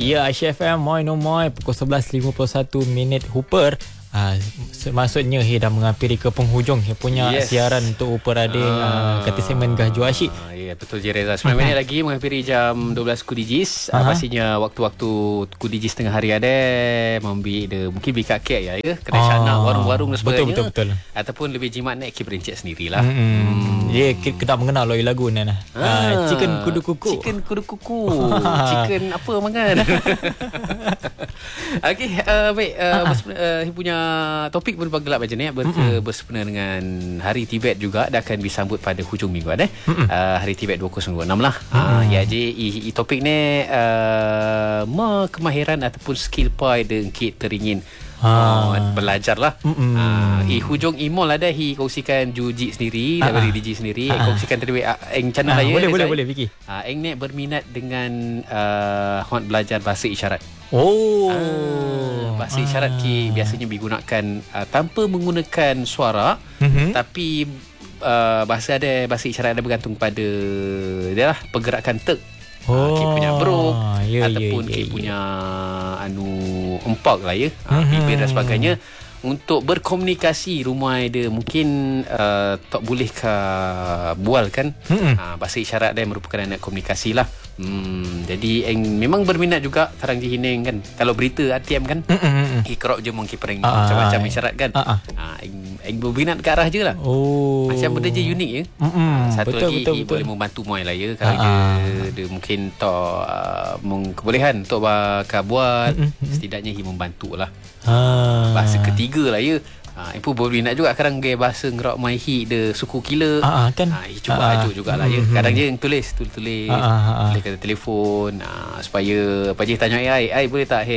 Ya, Aisyah FM, Moi no Moi, pukul 11.51 Hooper. Maksudnya dah menghampiri ke penghujung punya siaran untuk Hooper Rading kata segmen Gahju Asyik. Ya, betul je Reza. 9 minit lagi menghampiri jam 12 Kudijis. Pastinya waktu-waktu Kudijis tengah hari ada membi mungkin bika kek ya, kedai syana, warung-warung dan sebagainya. Betul. Ataupun lebih jimat naik ke berencet sendirilah. Ya, kita mengenal loi lagu ni nah. Chicken kudu kuku. Chicken apa makan? Okey, baik. Punya topik pun gelap macam ni, bersempena dengan Hari Tibet juga, dah akan disambut pada hujung minggu Hari Tibet 2026 lah. Ya, jadi topik ni kemahiran ataupun skill point dengkit teringin belajar lah. Hujung imol ada kongsikan Juji sendiri daripada DJ sendiri, kongsikan terlebih eng channel saya. Boleh Vicky. Eng ni berminat dengan belajar bahasa isyarat. Bahasa isyarat biasanya digunakan tanpa menggunakan suara, tapi bahasa isyarat ada bergantung pada pergerakan tek. Punya bro ataupun punya empak lah ya, bibir dan sebagainya, untuk berkomunikasi rumah dia mungkin tak boleh bual kan. Bahasa isyarat dia merupakan anak komunikasi lah. Jadi memang berminat juga karang di hineng kan. Kalau berita ATM kan, kerap je mungkin perang macam-macam isyarat kan. Berminat ke arah je lah. Macam benda je unik ya. Satu betul, lagi boleh membantu moi lah ya. Kalau dia mungkin tak kebolehan untuk buat, setidaknya membantu lah. Bahasa ketiga lah ya. Ibu berminat juga kadang gaya bahasa ngerok mai de suku kila kan. Cuba ajuk jugalah ya. Kadang je yang tulis boleh kata telefon supaya apa je tanya AI boleh tak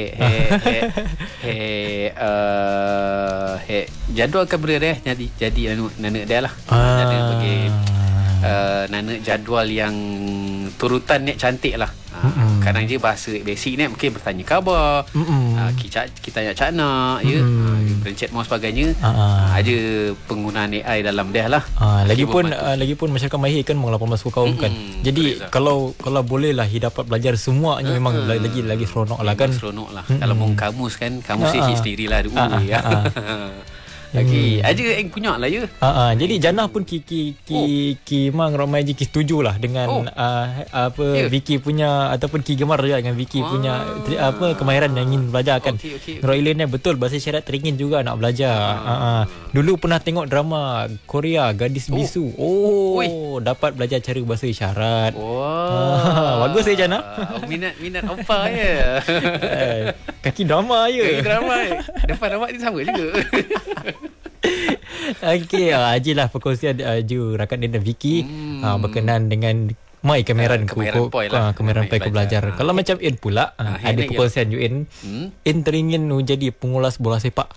jadual kan benda dia jadi nana dia lah. Nana bagi nana jadual yang turutan ni cantik lah. Kadang je bahasa basic ni mungkin bertanya khabar, kita tanya cak nak ya, berencet mau sebagainya. Ada penggunaan AI dalam dia lah. Lagipun masyarakat Mahir kan 18 kaum kan. Jadi kalau boleh lah dapat belajar semuanya, memang lagi seronok lah kan. Seronok lah. Kalau mau kamus kan, kamus sendirilah ya. Okey, aja yang punya lah ya. Jadi Jannah pun ki mang ramai je ki setuju lah dengan Vicky punya ataupun ki gemar juga dengan Vicky punya kemahiran yang ingin belajar kan. Roilen ni betul bahasa isyarat teringin juga nak belajar. Dulu pernah tengok drama Korea Gadis Bisu. Dapat belajar cara bahasa isyarat. Bagus Jannah. Minat apa ya. Kaki drama ya. Depan awak ni sama juga. Okey, ajilah perkongsian rakan dia dan Vicky berkenaan dengan mai kameran kameran pai belajar. Kalau macam In pula ada perkongsian In teringin jadi pengulas bola sepak.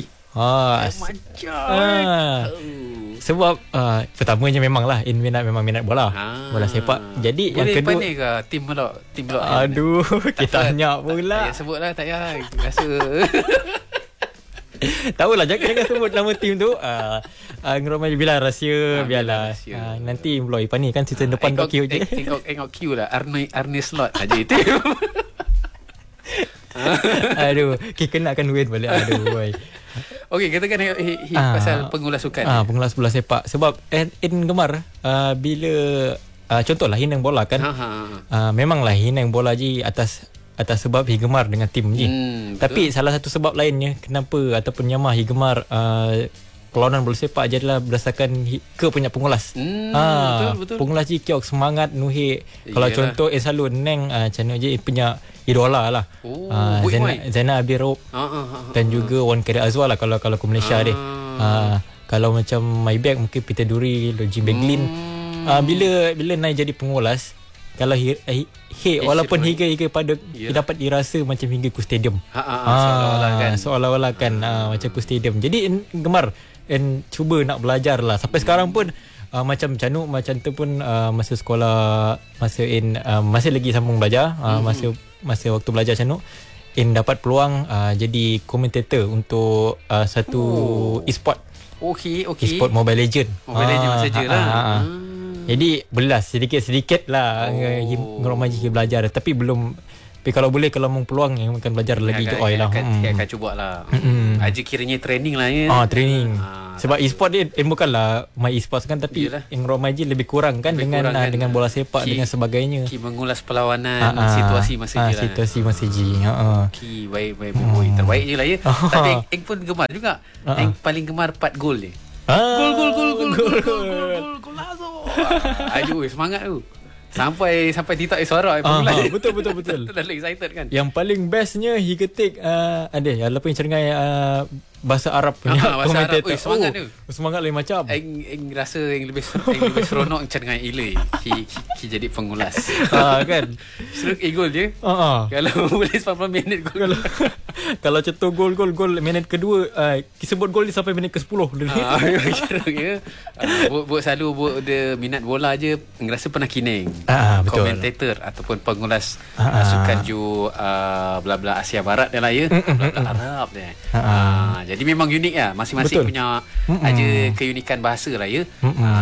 Sebab pertamanya memanglah In memang minat bola sepak. Jadi boleh yang kedua ni ke tim pula. Aduh, kita tanya pula. Sebutlah tak payah rasa. Tahulah jangan sebut nama tim tu. Ngeromai biar rahsia biarlah. Nanti pula Ipan ni kan season depan kat Q je. Tengok Q lah Arne Slot aja itu. Aduh, kenakan win balik. Aduh boy. Okey, katakan pasal pengulas sukan. Pengulas bola sepak. Sebab In gemar bila contohlah hinang bola kan. Memanglah hinang bola je atas sebab gemar dengan tim je. Tapi salah satu sebab lainnya kenapa ataupun nyamah gemar perlawanan bola sepak je adalah berdasarkan punya pengulas. Betul. Pengulas je kiok semangat nuhi. Kalau contoh selalu neng channel je punya idola lah. Zainal Abirop dan juga Wan Kadir Azwar lah kalau ke Malaysia dia. Kalau macam Maybach mungkin Peter Duri, Jim Beglin. Bila naik jadi pengulas, kalau walaupun hingga pada dapat dirasa macam hingga ku stadium. Seolah-olah kan macam ku stadium. Jadi gemar cuba nak belajar lah. Sampai sekarang pun macam Canuk macam tu pun masa sekolah, masih lagi sambung belajar. Masa waktu belajar Canuk, dapat peluang jadi komentator untuk satu e-sport. E-sport Mobile Legend. Mobile Legend sajalah. Jadi bolehlah sedikit-sedikit lah ngeromaji belajar, tapi belum Tapi kalau boleh, kalau mau peluang yang akan belajar lagi ke oil lah. Akan cuba lah. Aja kiranya training lah ya. Training. Sebab e-sport dia bukanlah my e-sports kan, tapi yang Romai je lebih kurang kan, dengan bola sepak dengan sebagainya. Mengulas perlawanan, situasi masa je lah. Situasi masa je. Baik. Terbaik je lah ya. Tapi Eng pun gemar juga. Eng paling gemar part gol ni. Gol Lazo. Aduh, semangat tu. Sampai TikTok sorak betul. Dah excited kan. Yang paling bestnya he ketik walaupun cerengai bahasa Arab punya komentator. Semangat tu. Semangat lain macam. Eng rasa yang lebih seronok cerengai Ilai. Ki jadi pengulas. Kan. Seruk gol je. Kalau boleh 90 minit gol. Kalau cetuk gol minit kedua, sebut gol dia sampai minit ke-10 dulu. Buat selalu buat dia minat bola je, rasa pernah kining. Komentator ataupun pengulas sukan ju bla-bla Asia Barat dia lah ya. Bla-bla Arab dia. Jadi memang unik lah. Masing-masing punya aja keunikan bahasa lah ya.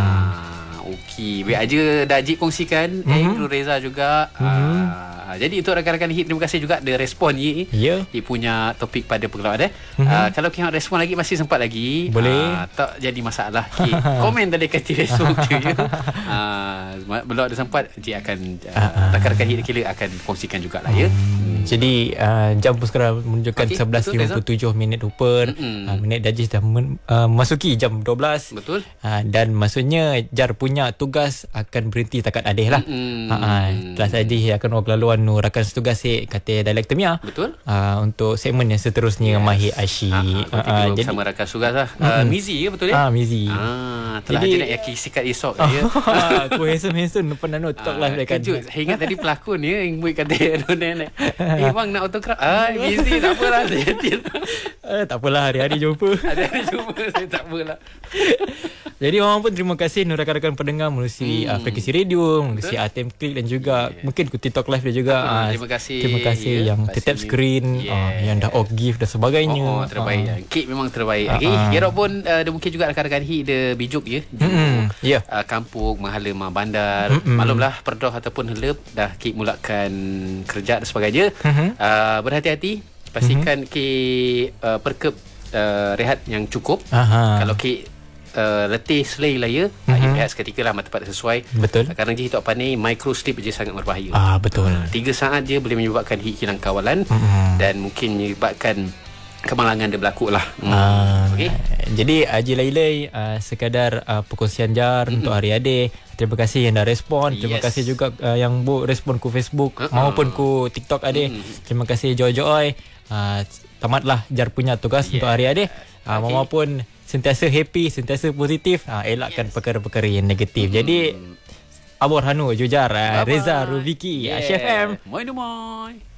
Okey, baik aja dah Ajik kongsikan. Reza juga. Jadi untuk rakan-rakan HIT, terima kasih juga ada respon ye. Dia punya topik pada pengalaman kalau kita respon lagi masih sempat lagi. Boleh. Tak jadi masalah. Komen tadi kat Facebook tu je. Belum ada sempat, Ajik akan rakan-rakan HIT kira akan kongsikan jugalah ya. Jadi jam pun sekarang menunjukkan 11.57 minit rupa. Minit Dajis dah masuki jam 12. Betul. Dan maksudnya Jar punya tugas akan berhenti takat adih lah. Kelas adih akan laluan nu rakan setugas kata dialektomia. Betul. Untuk segmen yang seterusnya Mahir Asyik. Jadi bersama rakan setugas lah. Mizi ya, betul ya? Mizi. Telah jadi, aja nak yaki sikat esok ya. Aku handsome depan nano TikTok live dekat. Kejut. Saya ingat tadi pelakon ya yang buat kata nenek. Bang nak autograf. Mizi tak apalah. Tak apalah, hari-hari jumpa. Hari-hari jumpa, saya tak apalah. Jadi orang pun terima kasih rakan-rakan pendengar melalui frekuensi radio, melalui ATM Klik dan juga mungkin ke TikTok live dia juga. Terima kasih yang tetap screen, yang dah give dan sebagainya. Terbaik. Kik memang terbaik. Kira pun ada mungkin juga rakan-rakan HIT dia bijuk ya. Kampung, Mahala, Bandar. Maklumlah Perdoh ataupun Helep dah Kik mulakan kerja dan sebagainya. Berhati-hati. Pastikan Kik perkep rehat yang cukup. Kalau Kik letih selai lah ya, rehat seketika lah tempat sesuai. Betul. Kadang je hidup ni micro sleep je sangat berbahaya. Betul. 3 saat je boleh menyebabkan hilang kawalan dan mungkin menyebabkan kemalangan dia berlaku lah. Okay. Jadi Haji Lailai sekadar perkongsian Jar untuk hari adik. Terima kasih yang dah respon. Terima kasih juga yang respon ku Facebook maupun ku TikTok adik. Terima kasih Joy. Tamatlah Jar punya tugas untuk hari adik. Mama pun sentiasa happy, sentiasa positif. Elakkan perkara-perkara yang negatif. Jadi Abor Hanu Jujar, Reza Rubiki, Chef M. Moi.